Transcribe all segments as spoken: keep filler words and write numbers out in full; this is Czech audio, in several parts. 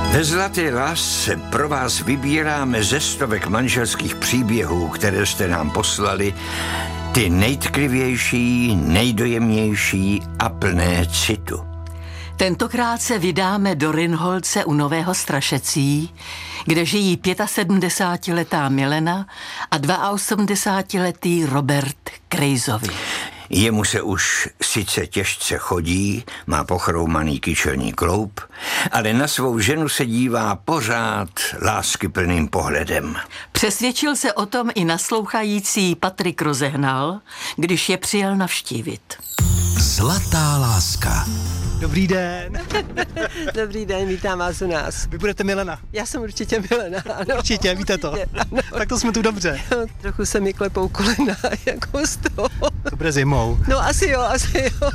Ve Zlaté lásce pro vás vybíráme ze stovek manželských příběhů, které jste nám poslali, ty nejtklivější, nejdojemnější a plné citu. Tentokrát se vydáme do Rynholce u Nového Strašecí, kde žijí sedmdesátiletá Milena a osmdesátiletý Robert Krejzovi. Jemu se už sice těžce chodí, má pochroumaný kyčelní kloup, ale na svou ženu se dívá pořád láskyplným pohledem. Přesvědčil se o tom i naslouchající Patrik Rozehnal, když je přijel navštívit. Zlatá láska. Dobrý den. Dobrý den, vítám vás u nás. Vy budete Milena. Já jsem určitě Milena, ano. Určitě, víte to. Určitě, ano. Tak to jsme tu dobře. No, trochu se mi klepou kolena, jako z toho. To bude zimou. No asi jo, asi jo.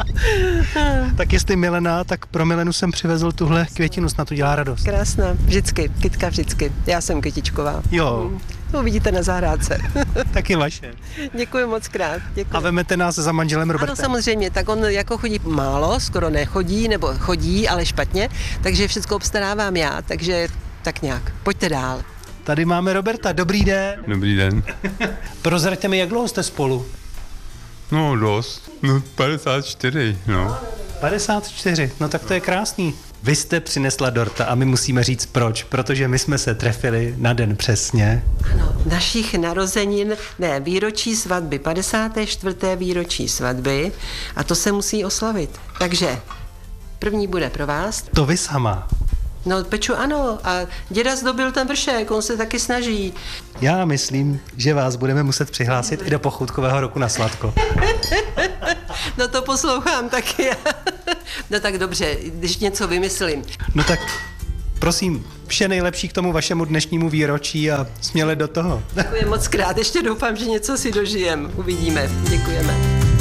Tak jestli Milena, tak pro Milenu jsem přivezl tuhle květinu, snad to dělá radost. Krásná, vždycky, kytka vždycky. Já jsem kytičková. Jo. To uvidíte na zahrádce. Taky vaše. Děkuji moc krát. Děkuji. A vemete nás za manželem Robertem? Ano, samozřejmě, tak on jako chodí málo, skoro nechodí, nebo chodí, ale špatně, takže všechno obstarávám já, takže tak nějak. Pojďte dál. Tady máme Roberta, dobrý den. Dobrý den. Prozraďte mi, jak dlouho jste spolu? No dost, no padesát čtyři, no. padesát čtyři, no tak to je krásný. Vy jste přinesla dorta a my musíme říct proč, protože my jsme se trefili na den přesně. Ano, našich narozenin, ne, výročí svatby, padesáté čtvrté výročí svatby a to se musí oslavit. Takže první bude pro vás. To vy sama. No, Peču, ano, a děda zdobil ten vršek, on se taky snaží. Já myslím, že vás budeme muset přihlásit i do pochoutkového roku na sladko. No to poslouchám taky. No tak dobře, když něco vymyslím. No tak prosím, vše nejlepší k tomu vašemu dnešnímu výročí a směle do toho. Děkuji moc krát, ještě doufám, že něco si dožijem. Uvidíme, děkujeme.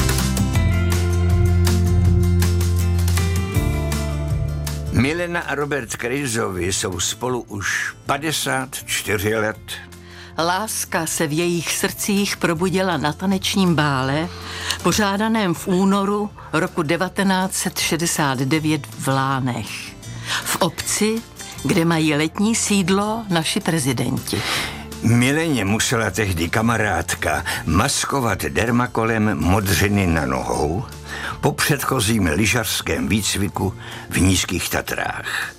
Milena a Robert Krejzovi jsou spolu už padesát čtyři let. Láska se v jejich srdcích probudila na tanečním bále, pořádaném v únoru roku devatenáct set šedesát devět v Lánech, v obci, kde mají letní sídlo naši prezidenti. Mileně musela tehdy kamarádka maskovat dermakolem modřiny na nohou po předchozím lyžařském výcviku v Nízkých Tatrách.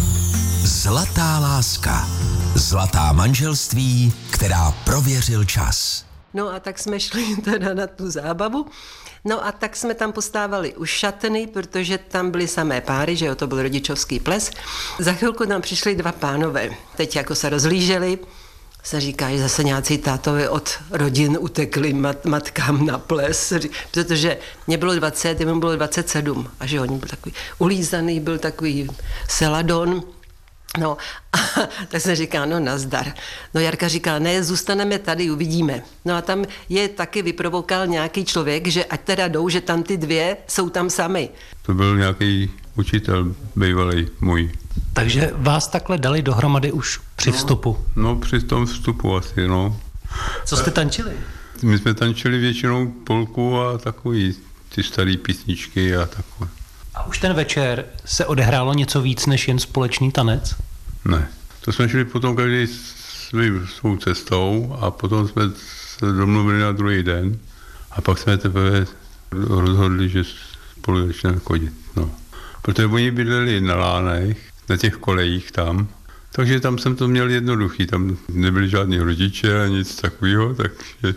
Zlatá láska. Zlatá manželství, která prověřil čas. No a tak jsme šli teda na tu zábavu. No a tak jsme tam postávali už šatny, protože tam byly samé páry, že jo, to byl rodičovský ples. Za chvilku tam přišli dva pánové. Teď jako se rozlíželi, se říká, že zase nějací tátovi od rodin utekli mat, matkám na ples, protože mě bylo dvacet, jemu bylo dvacet sedm a že on byl takový ulízaný, byl takový seladon. No, a tak jsem říká, no nazdar. No Jarka říká, ne, zůstaneme tady, uvidíme. No a tam je taky vyprovokal nějaký člověk, že ať teda jdou, že tam ty dvě jsou tam sami. To byl nějaký učitel bývalý můj. Takže vás takhle dali dohromady už při vstupu? No, no při tom vstupu asi, no. Co jste tančili? My jsme tančili většinou polku a takový ty staré písničky a takové. A už ten večer se odehrálo něco víc než jen společný tanec? Ne. To jsme šli potom každý svou, svou cestou a potom jsme se domluvili na druhý den a pak jsme teprve rozhodli, že spolu začneme chodit. No. Protože oni bydleli na Lánech, na těch kolejích tam, takže tam jsem to měl jednoduchý, tam nebyli žádní rodiče a nic takového, takže...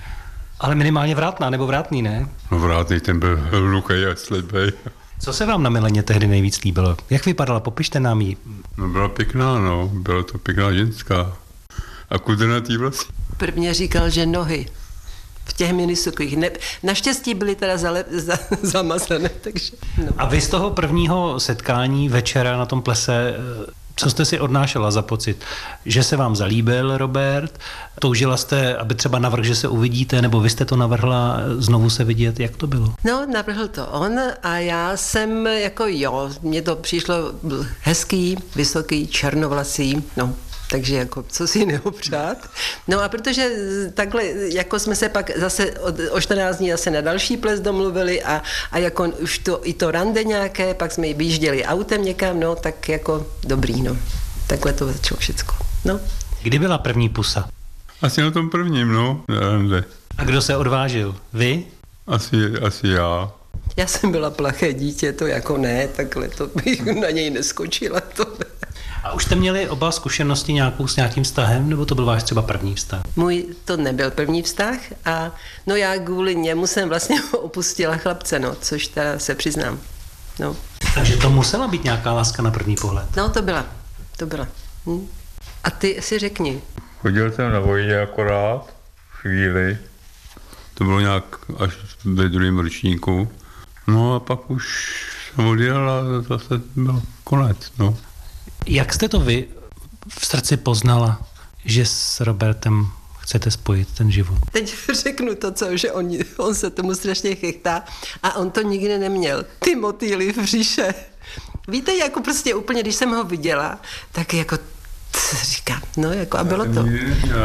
Ale minimálně vrátná, nebo vrátný, ne? No vrátný, ten byl hlukej a slepej. Co se vám na Mileně tehdy nejvíc líbilo? Jak vypadala? Popište nám ji. No byla pěkná, no. Byla to pěkná ženská. A kudrnatý vlasy. Prvně říkal, že nohy v těch minisukách. Ne, naštěstí byly teda zale, za, zamazané, takže... No. A vy z toho prvního setkání večera na tom plese, co jste si odnášela za pocit? Že se vám zalíbil Robert? Toužila jste, aby třeba navrhl, že se uvidíte, nebo vy jste to navrhla znovu se vidět? Jak to bylo? No, navrhl to on a já jsem jako jo, mně to přišlo hezký, vysoký, černovlasý, no, Takže jako, co si jiného přát. No a protože takhle, jako jsme se pak zase od, o čtrnáct dní zase na další ples domluvili a, a jako už to, i to rande nějaké, pak jsme ji vyjížděli autem někam, no tak jako dobrý, no. Takhle to začalo všecko, no. Kdy byla první pusa? Asi na tom prvním, no, rande. A kdo se odvážil? Vy? Asi, asi já. Já jsem byla plaché dítě, to jako ne, takhle to bych na něj neskočila, to ne. A už jste měli oba zkušenosti nějakou s nějakým vztahem, nebo to byl váš třeba první vztah? Můj to nebyl první vztah a no já kvůli němu jsem vlastně opustila chlapce, no, což teda se přiznám, no. Takže to musela být nějaká láska na první pohled. No to byla, to byla. Hm. A ty si řekni. Chodil jsem na vojně akorát, chvíli. To bylo nějak až ve druhém ročníku. No a pak už jsem odjel a zase byl konec, no. Jak jste to vy v srdci poznala, že s Robertem chcete spojit ten život? Teď řeknu to, co, že on, on se tomu strašně chechtá a on to nikdy neměl. Ty motýly v břiše. Víte, jako prostě úplně, když jsem ho viděla, tak jako říkám, no jako a bylo to.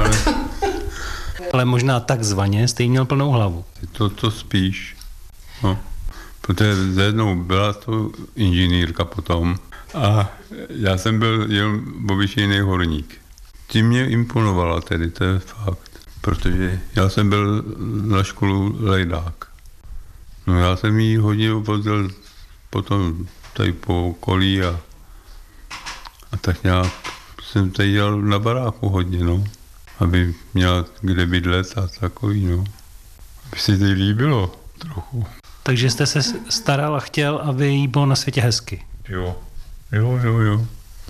Ale možná takzvaně jste jí měl plnou hlavu. To, to spíš, no. Protože za jednou byla to inženýrka potom a já jsem byl jen obyčejný horník. Tím mě imponovala tedy, to je fakt, protože já jsem byl na školu lejdák. No já jsem jí hodně vozil potom tady po okolí a, a tak nějak jsem tady dělal na baráku hodně, no. Aby měla kde bydlet a takový, no. Aby se tady líbilo trochu. Takže jste se staral a chtěl, aby jí bylo na světě hezky. Jo, jo, jo, jo.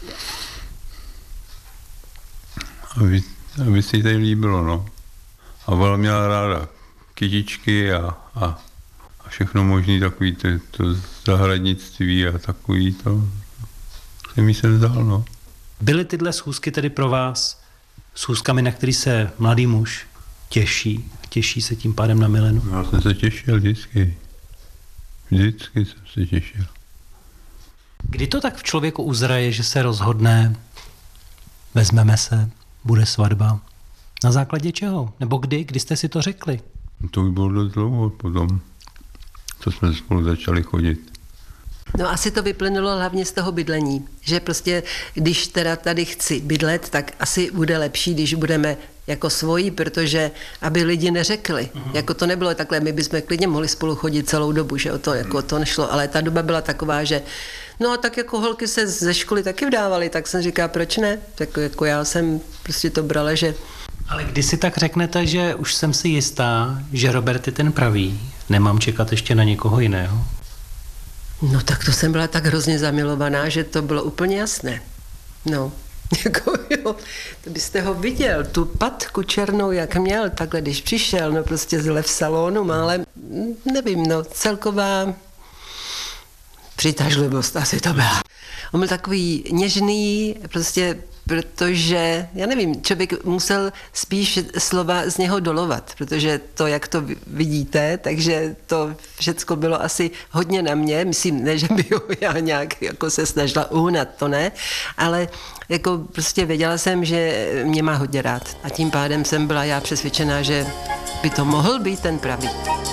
Aby, aby se jí tady líbilo, no. A ona měla ráda kytičky a, a, a všechno možný takový to, to zahradnictví a takový to. Se mi se vzdal, no. Byly tyhle schůzky tedy pro vás schůzkami, na který se mladý muž těší? Těší se tím pádem na milenu? Já jsem se těšil vždycky. Vždycky jsem se těšil. Kdy to tak v člověku uzraje, že se rozhodne, vezmeme se, bude svatba? Na základě čeho? Nebo kdy? Kdy jste si to řekli? To už bylo dost dlouho potom, co jsme spolu začali chodit. No asi to vyplynulo hlavně z toho bydlení, že prostě když teda tady chci bydlet, tak asi bude lepší, když budeme jako svoji, protože aby lidi neřekli, uh-huh. jako to nebylo takhle, my bychom klidně mohli spolu chodit celou dobu, že o to, jako to nešlo, ale ta doba byla taková, že no a tak jako holky se ze školy taky vdávaly, tak jsem říkala, proč ne? Tak jako já jsem prostě to brala, že... Ale když si tak řeknete, že už jsem si jistá, že Robert je ten pravý, nemám čekat ještě na někoho jiného? No tak to jsem byla tak hrozně zamilovaná, že to bylo úplně jasné. No, jako jo, to byste ho viděl, tu patku černou, jak měl, takhle, když přišel, no prostě zle v salonu, ale nevím, no, celková přitažlivost asi to byla. On byl takový něžný, prostě protože, já nevím, člověk musel spíš slova z něho dolovat, protože to, jak to vidíte, takže to všecko bylo asi hodně na mě, myslím, ne, že by ho já nějak jako se snažila uhnat, to ne, ale jako prostě věděla jsem, že mě má hodně rád a tím pádem jsem byla já přesvědčená, že by to mohl být ten pravý.